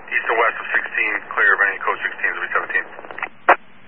East and west of 16, clear of any code 16s, will be 17.